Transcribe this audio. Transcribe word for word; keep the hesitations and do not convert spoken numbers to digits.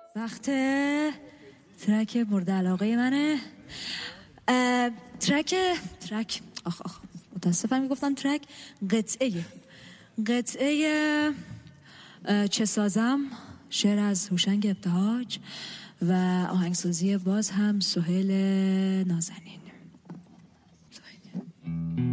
وقت ترک مورد علاقه منه. ترک ترک آخ آخ متاسفم میگفتم ترک قطعه قطعه چه سازم، شعر از هوشنگ ابتهاج و آهنگسازی باز هم سهیل نازنین.